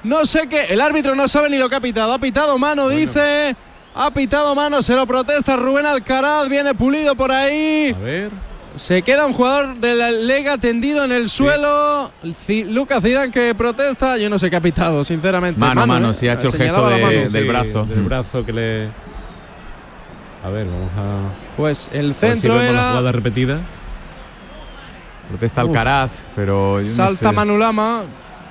no sé qué. El árbitro no sabe ni lo que ha pitado. Ha pitado mano, dice. Ha pitado mano, se lo protesta Rubén Alcaraz. Viene Pulido por ahí. A ver. Se queda un jugador de la Lega tendido en el suelo. Lucas Zidane que protesta. Yo no sé qué ha pitado, sinceramente. Mano, sí ha hecho el gesto del brazo. Del brazo que le. A ver, vamos a. Pues el centro era. La jugada repetida. Protesta Alcaraz, pero. Yo salta no sé. Manulama.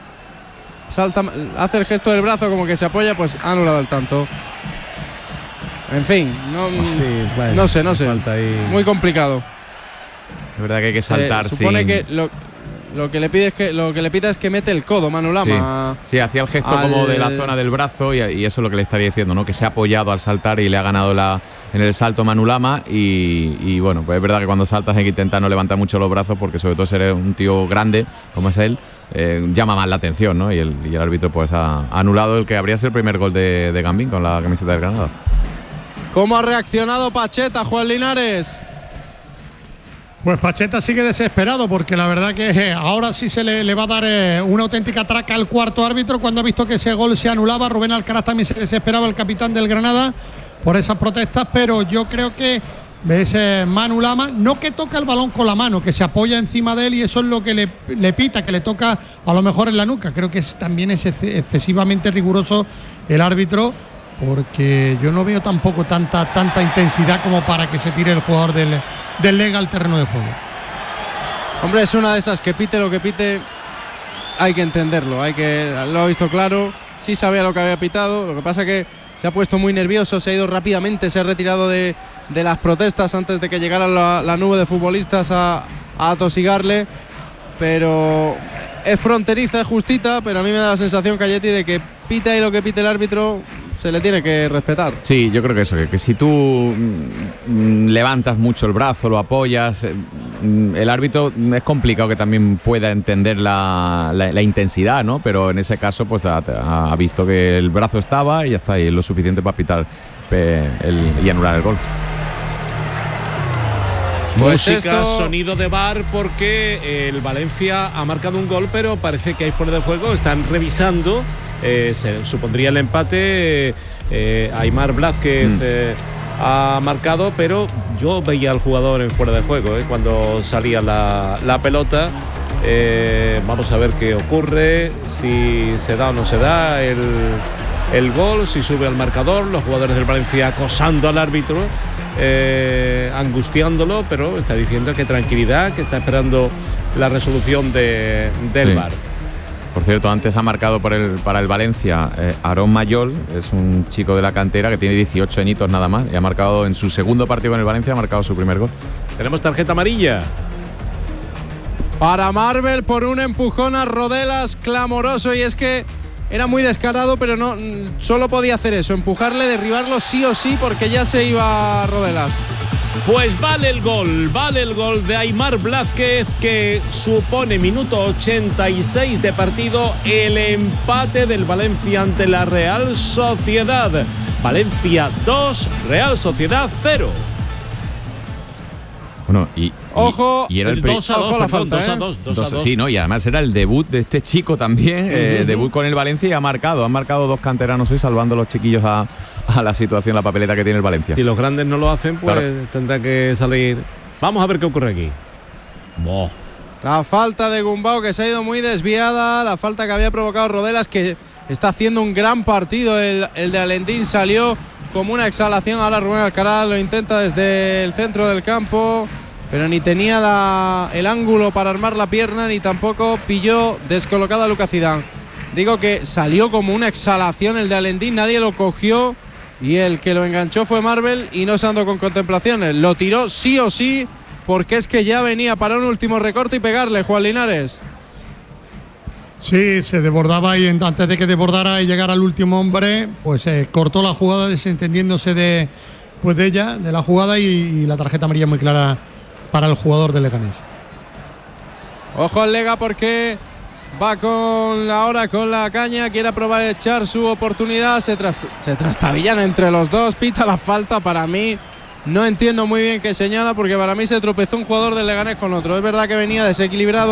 Hace el gesto del brazo como que se apoya, pues ha anulado el tanto. En fin, no sé. Muy complicado. Es verdad que hay que saltar. Supone que lo que le pide es que mete el codo Manulama. Sí, hacía el gesto como de la zona del brazo y eso es lo que le estaría diciendo, ¿no? Que se ha apoyado al saltar y le ha ganado en el salto Manulama y bueno, pues es verdad que cuando saltas hay que intentar no levantar mucho los brazos porque sobre todo si eres un tío grande como es él, llama más la atención, ¿no? Y el árbitro pues ha anulado el que habría sido el primer gol de Gambín con la camiseta del Granada. ¿Cómo ha reaccionado Pacheta, Juan Linares? Pues Pacheta sigue desesperado porque la verdad que ahora sí se le va a dar una auténtica traca al cuarto árbitro cuando ha visto que ese gol se anulaba. Rubén Alcaraz también se desesperaba, el capitán del Granada, por esas protestas, pero yo creo que ves Manulama, no que toca el balón con la mano, que se apoya encima de él y eso es lo que le pita, que le toca a lo mejor en la nuca. Creo que también es excesivamente riguroso el árbitro, porque yo no veo tampoco tanta intensidad como para que se tire el jugador del Lega al terreno de juego. Hombre, es una de esas que pite lo que pite, hay que entenderlo, lo ha visto claro, sí sabía lo que había pitado, lo que pasa que se ha puesto muy nervioso, se ha ido rápidamente, se ha retirado de las protestas antes de que llegara la nube de futbolistas a atosigarle, pero es fronteriza, es justita, pero a mí me da la sensación, Calletti, de que pita y lo que pite el árbitro se le tiene que respetar. Sí, yo creo que eso, que si tú levantas mucho el brazo, lo apoyas, el árbitro es complicado que también pueda entender la intensidad, ¿no? Pero en ese caso pues ha visto que el brazo estaba y ya está, y es lo suficiente para pitar y anular el gol. Pues música, sonido de VAR, porque el Valencia ha marcado un gol, pero parece que hay fuera de juego. Están revisando, se supondría el empate. Aimar Blázquez ha marcado, pero yo veía al jugador en fuera de juego cuando salía la pelota. Vamos a ver qué ocurre, si se da o no se da el gol, si sube al marcador. Los jugadores del Valencia acosando al árbitro, angustiándolo, pero está diciendo que tranquilidad, que está esperando la resolución del VAR. Por cierto, antes ha marcado para el Valencia Aarón Mayol, es un chico de la cantera que tiene 18 añitos nada más y ha marcado en su segundo partido con el Valencia, ha marcado su primer gol. Tenemos tarjeta amarilla para Marvel por un empujón a Rodelas clamoroso, y es que era muy descarado, pero no solo podía hacer eso, empujarle, derribarlo sí o sí, porque ya se iba Rodelas. Pues vale el gol de Aimar Blázquez, que supone minuto 86 de partido, el empate del Valencia ante la Real Sociedad. Valencia 2, Real Sociedad 0. Bueno, ojo, y era el 2-2, la falta, 2-2. Sí, ¿no? Y además era el debut de este chico también, debut con el Valencia, y han marcado 2 canteranos hoy, salvando a los chiquillos a la situación, la papeleta que tiene el Valencia. Si los grandes no lo hacen, pues claro, tendrá que salir. Vamos a ver qué ocurre aquí. La falta de Gumbau, que se ha ido muy desviada, la falta que había provocado Rodelas, que está haciendo un gran partido. El de Alendín salió como una exhalación. Ahora Rubén Alcaraz lo intenta desde el centro del campo, pero ni tenía el ángulo para armar la pierna, ni tampoco pilló descolocada a Lucas Zidane. Digo que salió como una exhalación el de Alendín, nadie lo cogió, y el que lo enganchó fue Marvel, y no se andó con contemplaciones, lo tiró sí o sí, porque es que ya venía para un último recorte y pegarle, Juan Linares. Sí, se desbordaba, y antes de que desbordara y llegara al último hombre, pues cortó la jugada, desentendiéndose de ella, de la jugada, y la tarjeta amarilla muy clara para el jugador de Leganés. Ojo al Lega, porque va con la caña, quiere probar a echar su oportunidad, se trastabillan entre los dos, pita la falta. Para mí, no entiendo muy bien qué señala, porque para mí se tropezó un jugador del Leganés con otro. Es verdad que venía desequilibrado,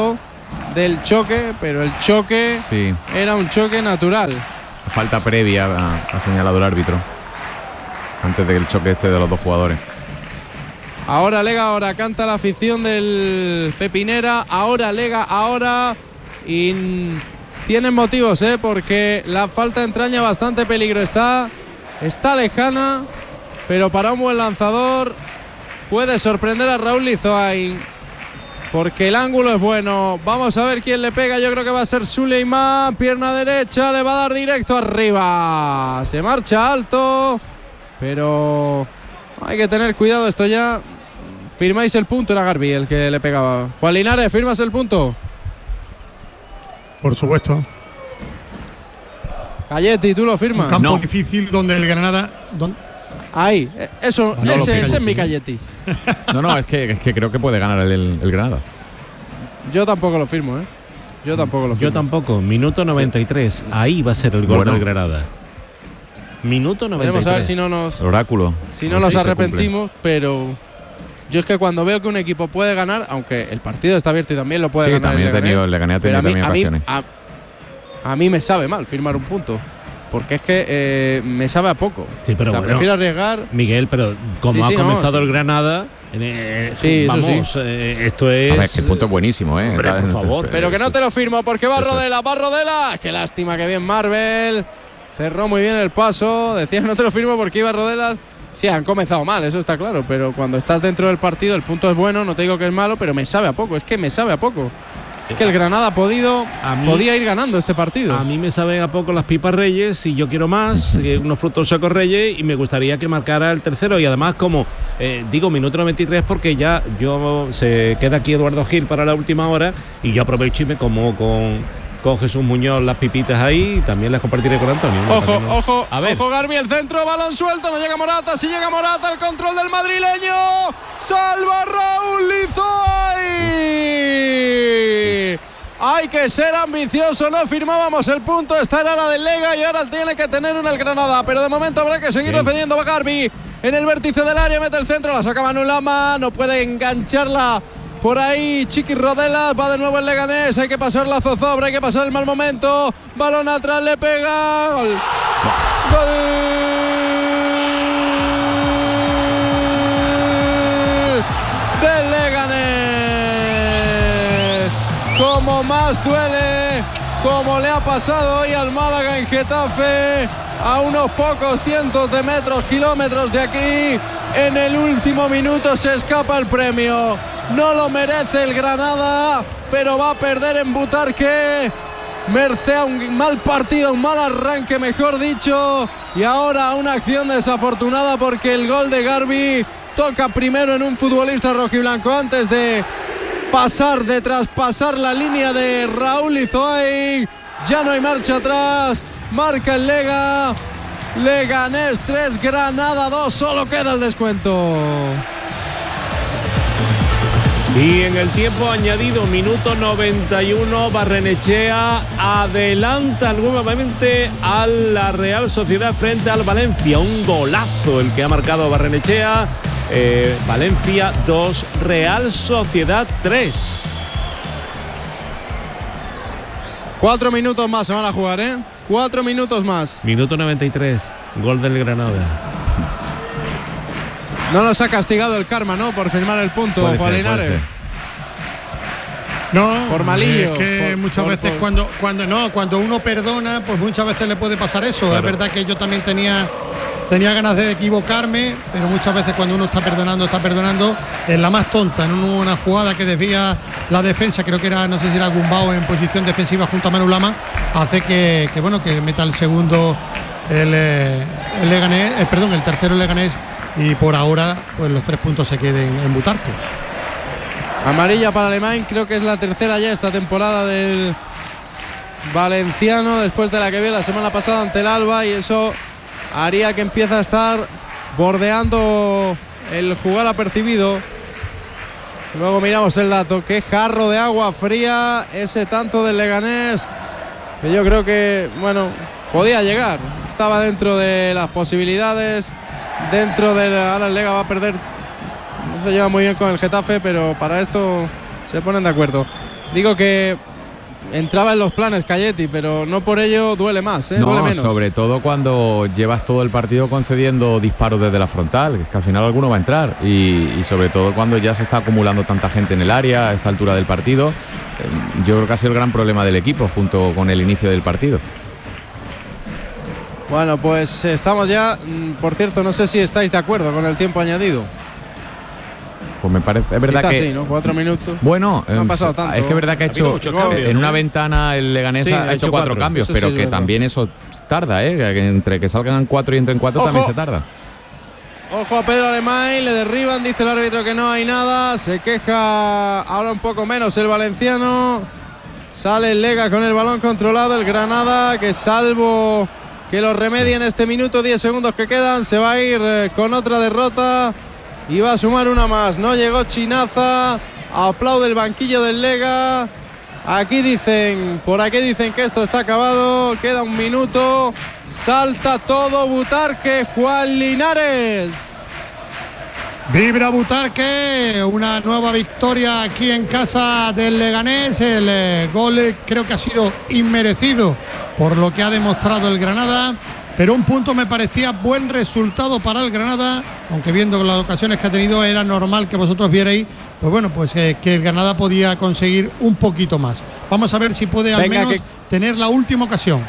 del choque, pero el choque Sí. era un choque natural. Falta previa ha señalado el árbitro antes del choque este de los dos jugadores. Ahora Lega, ahora canta la afición del Pepinera, ahora Lega, ahora. Y tienen motivos, porque la falta entraña bastante peligro. Está lejana, pero para un buen lanzador puede sorprender a Raúl Lizoain, porque el ángulo es bueno. Vamos a ver quién le pega. Yo creo que va a ser Suleiman, pierna derecha, le va a dar directo arriba. Se marcha alto, pero hay que tener cuidado. Esto ya. ¿Firmáis el punto? Era Garbi el que le pegaba. Juan Linares, ¿firmas el punto? Por supuesto. Galletti, ¿tú lo firmas? Un campo No. difícil donde el Granada. Ahí, eso, No, ese ese es mi Galletti. No, es que creo que puede ganar el Granada. Yo tampoco lo firmo, Yo tampoco lo firmo. Yo tampoco. Minuto 93. Ahí va a ser el gol del Granada. Minuto 93. Veremos a ver si no nos, El oráculo. si A no ver nos si se arrepentimos, pero yo es que cuando veo que un equipo puede ganar, aunque el partido está abierto y también lo puede Sí, ganar también el el Leganés ha tenido también ocasiones. a mí me sabe mal firmar un punto, porque es que me sabe a poco. Sí, pero bueno, prefiero arriesgar. Miguel, pero como Sí, ha sí, comenzado no, el Granada, Sí, eso vamos, sí. esto es. A ver, que el punto es buenísimo, Hombre, por favor. Pero que no te lo firmo porque va Eso Rodela, va Rodela. Qué lástima, que bien Marvel. Cerró muy bien el paso. Decía no te lo firmo porque iba Rodela. Sí, han comenzado mal, eso está claro. Pero cuando estás dentro del partido, el punto es bueno. No te digo que es malo, pero me sabe a poco. Es que me sabe a poco. Es que el Granada podía ir ganando este partido. A mí me saben a poco las pipas Reyes y yo quiero más, unos frutos secos Reyes, y me gustaría que marcara el tercero. Y además, como digo, minuto 93, porque ya se queda aquí Eduardo Gil para la última hora y yo aprovecho y me como con Jesús Muñoz las pipitas ahí y también las compartiré con Antonio. ¿no? Ojo, No. ojo, A ver. ojo Garbi, el centro, balón suelto, no llega Morata, si llega Morata, el control del madrileño, salva Raúl Lizoain. Hay que ser ambicioso, no firmábamos el punto, esta era la del Lega y ahora tiene que tener una el Granada, pero de momento habrá que seguir defendiendo. Va Garbi en el vértice del área, mete el centro, la saca Manulama, no puede engancharla. Por ahí Chiqui Rodelas, va de nuevo el Leganés, hay que pasar la zozobra, hay que pasar el mal momento, balón atrás, le pega, gol. Gol del Leganés. Como más duele, como le ha pasado hoy al Málaga en Getafe, a unos pocos cientos de metros, kilómetros de aquí, en el último minuto se escapa el premio. No lo merece el Granada, pero va a perder en Butarque, merced a un mal partido, un mal arranque, mejor dicho, y ahora una acción desafortunada porque el gol de Garbi toca primero en un futbolista rojiblanco antes de traspasar la línea de Raúl Lizoain. Ya no hay marcha atrás, marca el Lega. Leganés 3, Granada 2, solo queda el descuento. Y en el tiempo añadido, minuto 91, Barrenechea adelanta nuevamente a la Real Sociedad frente al Valencia. Un golazo el que ha marcado Barrenechea. Valencia 2, Real Sociedad 3. 4 minutos más se van a jugar, 4 minutos más. Minuto 93, gol del Granada. No nos ha castigado el karma, ¿no? Por firmar el punto, Puede Juan ser, puede Linares. ser. No, Por malillo, es que muchas veces cuando uno perdona, pues muchas veces le puede pasar eso. Claro. Es verdad que yo también tenía ganas de equivocarme, pero muchas veces cuando uno está perdonando, es la más tonta. En una jugada que desvía la defensa, creo que era, no sé si era Gumbao en posición defensiva junto a Manu Lama, hace que meta el segundo el Leganés, el tercero el Leganés, y por ahora pues los 3 puntos se queden en Butarque. Amarilla para Alemán, creo que es la tercera ya esta temporada del valenciano, después de la que vio la semana pasada ante el Alba, y eso haría que empiece a estar bordeando el jugar apercibido. Luego miramos el dato, qué jarro de agua fría ese tanto del Leganés, que yo creo que, bueno, podía llegar, estaba dentro de las posibilidades, ahora el Lega va a perder. No se lleva muy bien con el Getafe, pero para esto se ponen de acuerdo. Digo que entraba en los planes Cayetti, pero no por ello duele más, no, duele menos. Sobre todo cuando llevas todo el partido concediendo disparos desde la frontal, es que al final alguno va a entrar y sobre todo cuando ya se está acumulando tanta gente en el área a esta altura del partido. Yo creo que ha sido el gran problema del equipo junto con el inicio del partido. Bueno, pues estamos ya, por cierto, no sé si estáis de acuerdo con el tiempo añadido. Pues me parece, es verdad. Quizás que sí, ¿no? 4 minutos. Bueno, no ha pasado tanto. Es que es verdad que ha hecho en una ventana el Leganés ha hecho 4 cambios, eso pero sí, que también eso tarda, que entre que salgan 4 y entren 4 también se tarda. Ojo a Pedro Alemán, le derriban, dice el árbitro que no hay nada, se queja ahora un poco menos el valenciano. Sale el Lega con el balón controlado, el Granada, que salvo que lo remedie en este minuto, 10 segundos que quedan, se va a ir con otra derrota y va a sumar una más. No llegó Chinaza, aplaude el banquillo del Lega. Por aquí dicen que esto está acabado, queda un minuto, salta todo Butarque, Juan Linares. Vibra Butarque, una nueva victoria aquí en casa del Leganés. El gol creo que ha sido inmerecido por lo que ha demostrado el Granada, pero un punto me parecía buen resultado para el Granada, aunque viendo las ocasiones que ha tenido era normal que vosotros vierais, pues bueno, pues que el Granada podía conseguir un poquito más. Vamos a ver si puede al menos tener la última ocasión.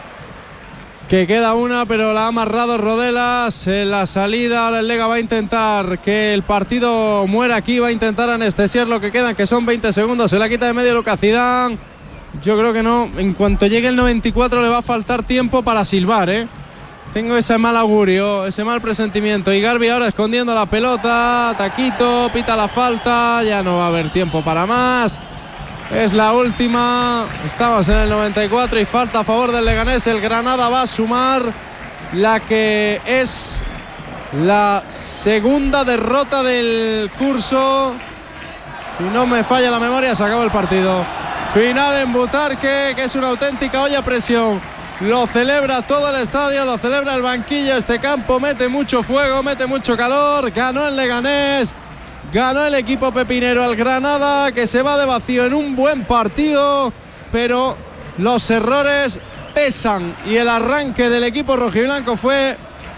Que queda una, pero la ha amarrado Rodelas en la salida. Ahora el Lega va a intentar que el partido muera aquí, va a intentar anestesiar lo que quedan, que son 20 segundos. Se la quita de medio Lucas Zidane. Yo creo que no. En cuanto llegue el 94 le va a faltar tiempo para silbar, Tengo ese mal augurio, ese mal presentimiento. Y Garbi ahora escondiendo la pelota. Taquito, pita la falta. Ya no va a haber tiempo para más. Es la última. Estamos en el 94 y falta a favor del Leganés. El Granada va a sumar la que es la segunda derrota del curso. Si no me falla la memoria, se acabó el partido. Final en Butarque, que es una auténtica olla a presión. Lo celebra todo el estadio, lo celebra el banquillo. Este campo mete mucho fuego, mete mucho calor. Ganó el Leganés. Ganó el equipo pepinero al Granada, que se va de vacío en un buen partido, pero los errores pesan y el arranque del equipo rojiblanco fue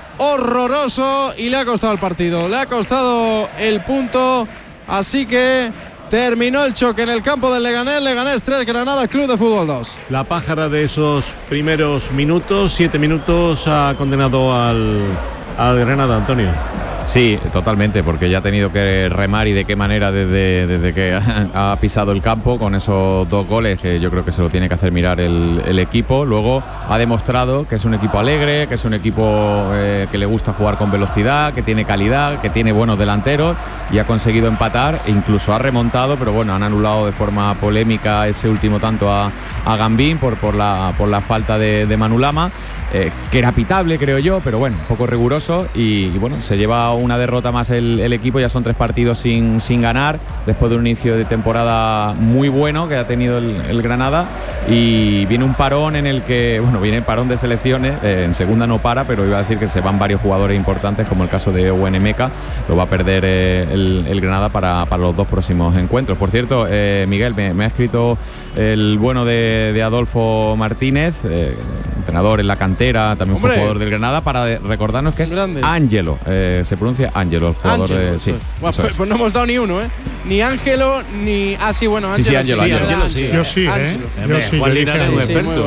horroroso y le ha costado el partido, le ha costado el punto, así que terminó el choque en el campo del Leganés. Leganés 3, Granada Club de Fútbol 2. La pájara de esos primeros minutos, 7 minutos, ha condenado al Granada, Antonio. Sí, totalmente, porque ya ha tenido que remar y de qué manera desde que ha pisado el campo con esos 2 goles, que yo creo que se lo tiene que hacer mirar el equipo. Luego ha demostrado que es un equipo alegre, que es un equipo que le gusta jugar con velocidad, que tiene calidad, que tiene buenos delanteros y ha conseguido empatar, e incluso ha remontado, pero bueno, han anulado de forma polémica ese último tanto a Gambín por la falta de Manulama, que era pitable, creo yo, pero bueno, un poco riguroso y bueno, se lleva una derrota más el equipo. Ya son 3 partidos sin ganar después de un inicio de temporada muy bueno que ha tenido el Granada, y viene un parón en el que, bueno, viene el parón de selecciones, en segunda no para, pero iba a decir que se van varios jugadores importantes, como el caso de Owen Emeka, lo va a perder el Granada para los 2 próximos encuentros. Por cierto, Miguel, me ha escrito el bueno de Adolfo Martínez, entrenador en la cantera, también fue jugador del Granada, para recordarnos que es Ángelo, se pronuncia Ángelo, el jugador de... Sí, bueno, pues no hemos dado ni uno, ni Ángelo ni... Ah, sí, bueno, Ángelo. Sí, Ángelo. Yo sí, yo sí. Juan Linares es un experto.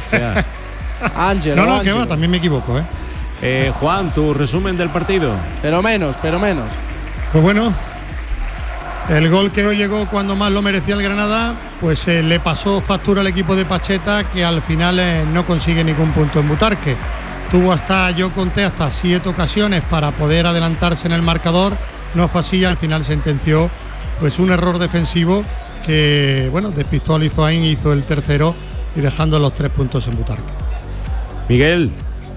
Ángelo. No, que va, también me equivoco, Juan, tu resumen del partido. Pero menos. Pues bueno, el gol que no llegó cuando más lo merecía el Granada, pues le pasó factura al equipo de Pacheta, que al final no consigue ningún punto en Butarque. Tuvo yo conté hasta 7 ocasiones para poder adelantarse en el marcador, no fue así, al final sentenció pues un error defensivo que, bueno, despistó al Izoain, hizo el tercero y dejando los 3 puntos en Butarque. Miguel,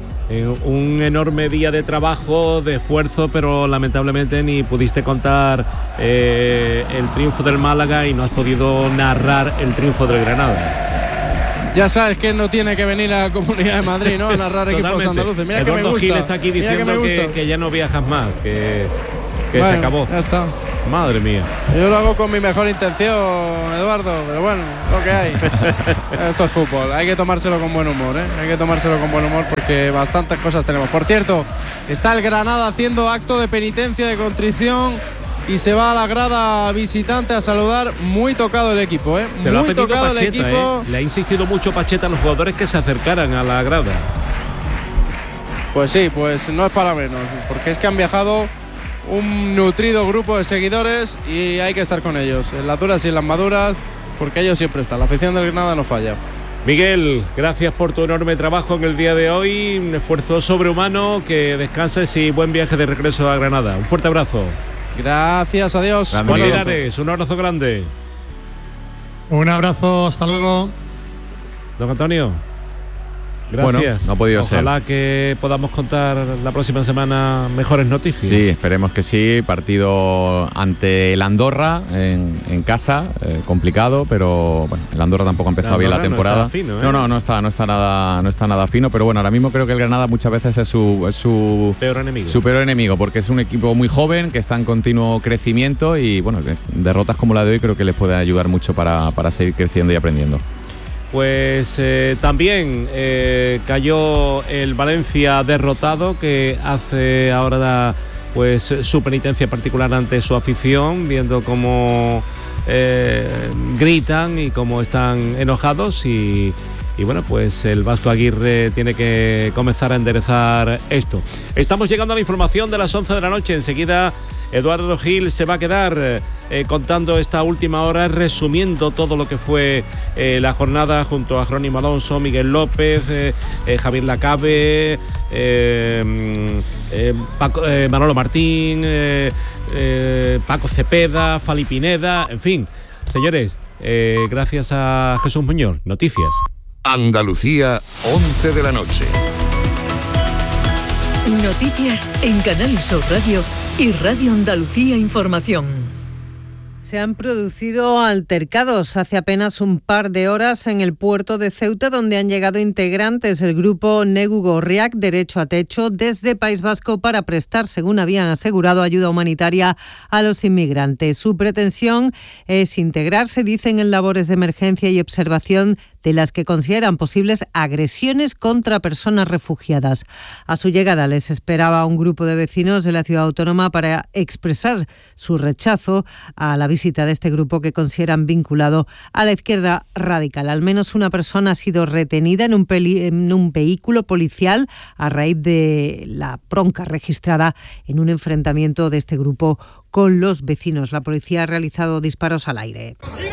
un enorme día de trabajo, de esfuerzo, pero lamentablemente ni pudiste contar el triunfo del Málaga y no has podido narrar el triunfo del Granada. Ya sabes que no tiene que venir a la Comunidad de Madrid, ¿no? A narrar equipos andaluces. Mira Eduardo que me gusta. Gil está aquí diciendo que ya no viajas más, que se acabó. Ya está. Madre mía. Yo lo hago con mi mejor intención, Eduardo, pero bueno, lo que hay. Esto es fútbol, hay que tomárselo con buen humor, ¿eh? Hay que tomárselo con buen humor porque bastantes cosas tenemos. Por cierto, está el Granada haciendo acto de penitencia, de contrición y se va a la grada visitante a saludar. Muy tocado el equipo, ¿eh? Se lo muy ha pedido tocado Pacheta, el equipo. Le ha insistido mucho Pacheta a los jugadores que se acercaran a la grada. Pues sí, pues no es para menos, porque es que han viajado un nutrido grupo de seguidores y hay que estar con ellos, en las duras y en las maduras, porque ellos siempre están. La afición del Granada no falla. Miguel, gracias por tu enorme trabajo en el día de hoy, un esfuerzo sobrehumano, que descanses y buen viaje de regreso a Granada. Un fuerte abrazo. Gracias, adiós. Juan Linares, un abrazo grande. Un abrazo, hasta luego. Don Antonio, gracias. Bueno, no ha podido ser. Ojalá que podamos contar la próxima semana mejores noticias. Sí, esperemos que sí. Partido ante el Andorra en casa, complicado, pero bueno, el Andorra tampoco ha empezado bien la temporada. No está fino, ¿eh? No está nada fino, pero bueno, ahora mismo creo que el Granada muchas veces es su peor enemigo. Su peor enemigo, porque es un equipo muy joven que está en continuo crecimiento y bueno, derrotas como la de hoy creo que les puede ayudar mucho para seguir creciendo y aprendiendo. Pues también cayó el Valencia derrotado, que hace ahora pues su penitencia particular ante su afición, viendo cómo gritan y cómo están enojados y bueno, pues el Vasco Aguirre tiene que comenzar a enderezar esto. Estamos llegando a la información de las 11 de la noche. Enseguida Eduardo Gil se va a quedar contando esta última hora, resumiendo todo lo que fue la jornada junto a Jerónimo Alonso, Miguel López, Javier Lacabe, Manolo Martín, Paco Cepeda, Fali Pineda, en fin. Señores, gracias a Jesús Muñoz. Noticias. Andalucía, 11 de la noche. Noticias en Canal Sur Radio y Radio Andalucía Información. Se han producido altercados hace apenas un par de horas en el puerto de Ceuta, donde han llegado integrantes del grupo Negu Gorriak Derecho a Techo desde País Vasco para prestar, según habían asegurado, ayuda humanitaria a los inmigrantes. Su pretensión es integrarse, dicen, en labores de emergencia y observación de las que consideran posibles agresiones contra personas refugiadas. A su llegada les esperaba un grupo de vecinos de la ciudad autónoma para expresar su rechazo a la visita de este grupo, que consideran vinculado a la izquierda radical. Al menos una persona ha sido retenida en un vehículo policial a raíz de la bronca registrada en un enfrentamiento de este grupo con los vecinos. La policía ha realizado disparos al aire.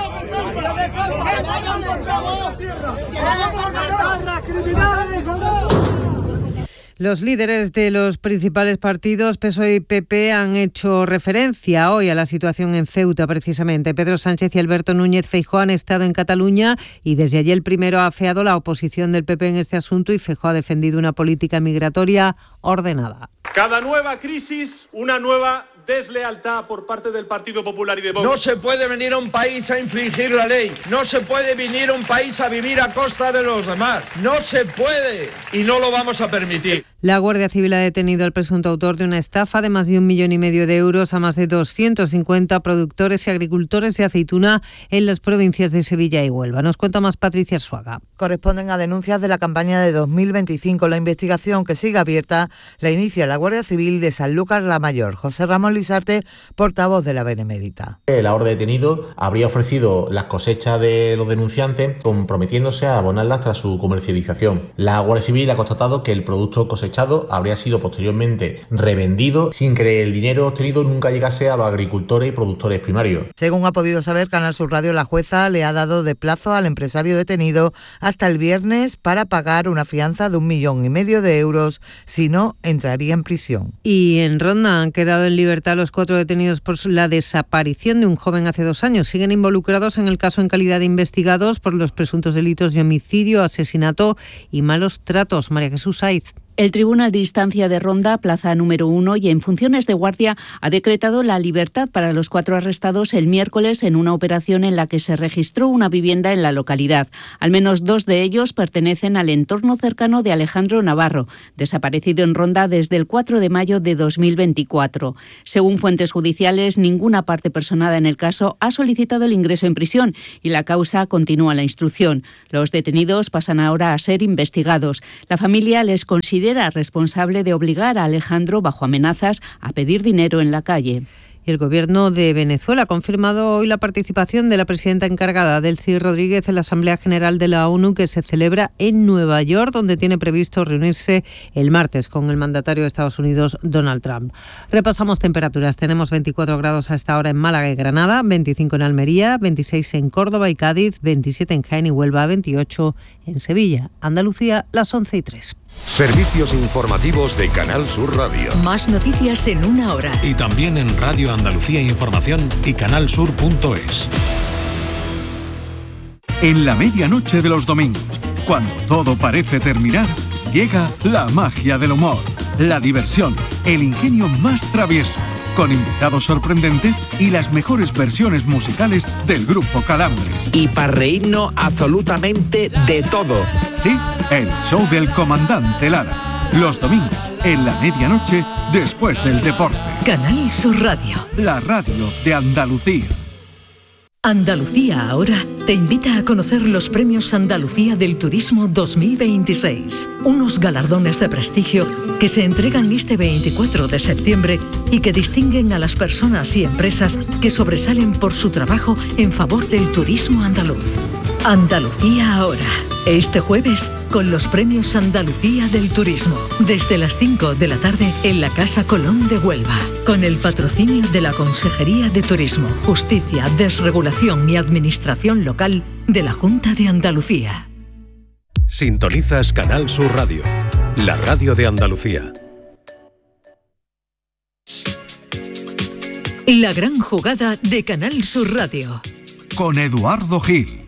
Los líderes de los principales partidos, PSOE y PP, han hecho referencia hoy a la situación en Ceuta, precisamente. Pedro Sánchez y Alberto Núñez Feijóo han estado en Cataluña y desde allí el primero ha afeado la oposición del PP en este asunto y Feijóo ha defendido una política migratoria ordenada. Cada nueva crisis, una nueva deslealtad por parte del Partido Popular y de Vox. No se puede venir a un país a infringir la ley. No se puede venir a un país a vivir a costa de los demás. No se puede y no lo vamos a permitir. La Guardia Civil ha detenido al presunto autor de una estafa de más de 1,5 millones de euros a más de 250 productores y agricultores de aceituna en las provincias de Sevilla y Huelva. Nos cuenta más Patricia Arzuaga. Corresponden a denuncias de la campaña de 2025. La investigación, que sigue abierta, la inicia la Guardia Civil de Sanlúcar la Mayor. José Ramón Lisarte, portavoz de la Benemérita. El ahora detenido habría ofrecido las cosechas de los denunciantes, comprometiéndose a abonarlas tras su comercialización. La Guardia Civil ha constatado que el producto cosechado habría sido posteriormente revendido sin que el dinero obtenido nunca llegase a los agricultores y productores primarios. Según ha podido saber Canal Sur Radio, la jueza le ha dado de plazo al empresario detenido hasta el viernes para pagar una fianza de 1,5 millones de euros, si no entraría en prisión. Y en Ronda han quedado en libertad los 4 detenidos por la desaparición de un joven hace 2 años. Siguen involucrados en el caso en calidad de investigados por los presuntos delitos de homicidio, asesinato y malos tratos. María Jesús Saiz. El Tribunal de Instancia de Ronda, plaza número 1 y en funciones de guardia, ha decretado la libertad para los 4 arrestados el miércoles en una operación en la que se registró una vivienda en la localidad. Al menos 2 de ellos pertenecen al entorno cercano de Alejandro Navarro, desaparecido en Ronda desde el 4 de mayo de 2024. Según fuentes judiciales, ninguna parte personada en el caso ha solicitado el ingreso en prisión y la causa continúa la instrucción. Los detenidos pasan ahora a ser investigados. La familia les considera responsable de obligar a Alejandro, bajo amenazas, a pedir dinero en la calle. Y el Gobierno de Venezuela ha confirmado hoy la participación de la presidenta encargada, Delcy Rodríguez, en la Asamblea General de la ONU, que se celebra en Nueva York, donde tiene previsto reunirse el martes con el mandatario de Estados Unidos, Donald Trump. Repasamos temperaturas. Tenemos 24 grados a esta hora en Málaga y Granada, 25 en Almería, 26 en Córdoba y Cádiz, 27 en Jaén y Huelva, 28 en Sevilla. Andalucía, las 11:03. Servicios informativos de Canal Sur Radio. Más noticias en una hora. Y también en Radio Andalucía Información y canalsur.es. En la medianoche de los domingos, cuando todo parece terminar, llega la magia del humor, la diversión, el ingenio más travieso, con invitados sorprendentes y las mejores versiones musicales del grupo Calambres. Y para reírnos absolutamente de todo. Sí, el show del comandante Lara. Los domingos, en la medianoche, después del deporte. Canal Sur Radio. La radio de Andalucía. Andalucía Ahora te invita a conocer los premios Andalucía del Turismo 2026. Unos galardones de prestigio que se entregan este 24 de septiembre y que distinguen a las personas y empresas que sobresalen por su trabajo en favor del turismo andaluz. Andalucía Ahora. Este jueves, con los premios Andalucía del Turismo, desde las 5 de la tarde en la Casa Colón de Huelva, con el patrocinio de la Consejería de Turismo, Justicia, Desregulación y Administración Local de la Junta de Andalucía. Sintonizas Canal Sur Radio, la radio de Andalucía. La gran jugada de Canal Sur Radio. Con Eduardo Gil.